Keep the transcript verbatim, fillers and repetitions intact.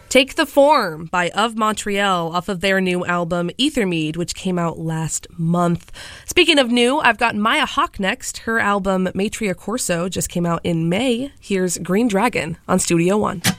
Take the Form by Of Montreal off of their new album Ethermead, which came out last month. Speaking of new, I've got Maya Hawke next. Her album Matria Corso just came out in May. Here's Green Dragon on Studio One.